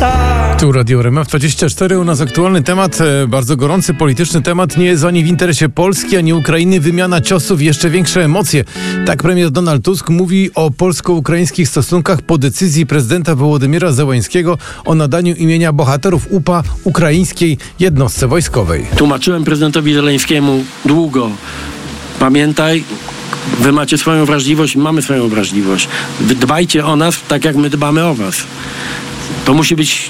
Tu Radio RMF24, u nas aktualny temat, bardzo gorący polityczny temat. Nie jest ani w interesie Polski, ani Ukrainy wymiana ciosów, jeszcze większe emocje. Tak premier Donald Tusk mówi o polsko-ukraińskich stosunkach po decyzji prezydenta Wołodymyra Zełańskiego o nadaniu imienia bohaterów UPA ukraińskiej jednostce wojskowej. Tłumaczyłem prezydentowi Zeleńskiemu długo. Pamiętaj, wy macie swoją wrażliwość, mamy swoją wrażliwość. Wy dbajcie o nas tak, jak my dbamy o was. To musi być,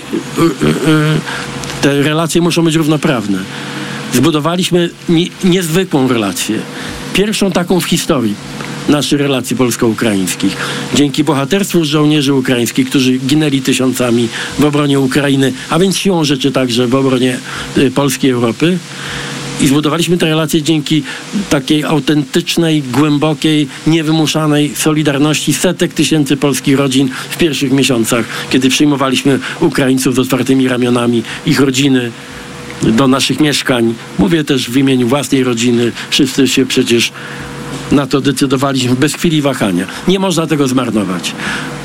te relacje muszą być równoprawne. Zbudowaliśmy niezwykłą relację. Pierwszą taką w historii naszych relacji polsko-ukraińskich. Dzięki bohaterstwu żołnierzy ukraińskich, którzy ginęli tysiącami w obronie Ukrainy, a więc siłą rzeczy także w obronie Polski i Europy. I zbudowaliśmy te relacje dzięki takiej autentycznej, głębokiej, niewymuszanej solidarności setek tysięcy polskich rodzin w pierwszych miesiącach, kiedy przyjmowaliśmy Ukraińców z otwartymi ramionami, ich rodziny do naszych mieszkań. Mówię też w imieniu własnej rodziny. Wszyscy się przecież na to decydowaliśmy bez chwili wahania. Nie można tego zmarnować.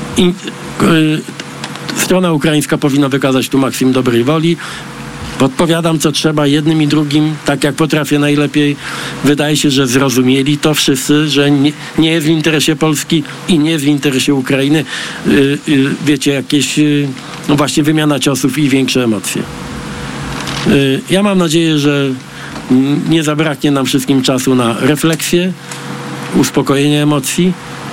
Strona ukraińska powinna wykazać tu maksimum dobrej woli. Podpowiadam, co trzeba jednym i drugim, tak jak potrafię najlepiej. Wydaje się, że zrozumieli to wszyscy, że nie jest w interesie Polski i nie jest w interesie Ukrainy. Wiecie, jakieś no właśnie wymiana ciosów i większe emocje. Ja mam nadzieję, że nie zabraknie nam wszystkim czasu na refleksję, uspokojenie emocji.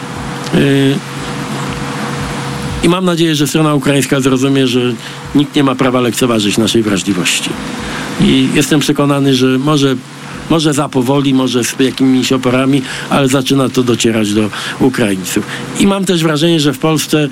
I mam nadzieję, że strona ukraińska zrozumie, że nikt nie ma prawa lekceważyć naszej wrażliwości. I jestem przekonany, że może za powoli, może z jakimiś oporami, ale zaczyna to docierać do Ukraińców. I mam też wrażenie, że w Polsce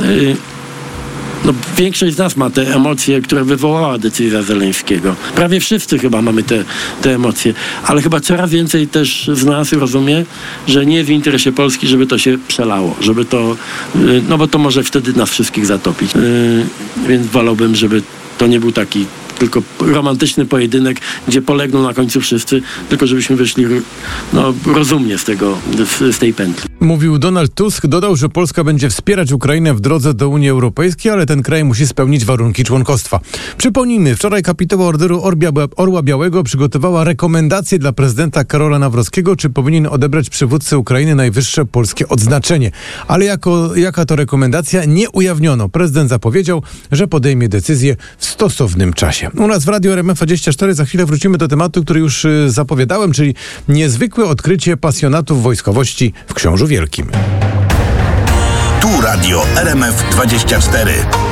większość z nas ma te emocje, które wywołała decyzja Zeleńskiego. Prawie wszyscy chyba mamy te emocje, ale chyba coraz więcej też z nas rozumie, że nie jest w interesie Polski, żeby to się przelało, żeby to, no bo to może wtedy nas wszystkich zatopić. Więc wolałbym, żeby to nie był taki tylko romantyczny pojedynek, gdzie polegną na końcu wszyscy, tylko żebyśmy wyszli rozumnie z tej pętli. Mówił Donald Tusk, dodał, że Polska będzie wspierać Ukrainę w drodze do Unii Europejskiej, ale ten kraj musi spełnić warunki członkostwa. Przypomnijmy, wczoraj kapituła Orderu Orła Białego przygotowała rekomendacje dla prezydenta Karola Nawrockiego, czy powinien odebrać przywódcy Ukrainy najwyższe polskie odznaczenie. Ale jaka to rekomendacja, nie ujawniono. Prezydent zapowiedział, że podejmie decyzję w stosownym czasie. U nas w Radio RMF24 za chwilę wrócimy do tematu, który już zapowiadałem, czyli niezwykłe odkrycie pasjonatów wojskowości w Książu Wielkim. Tu Radio RMF24.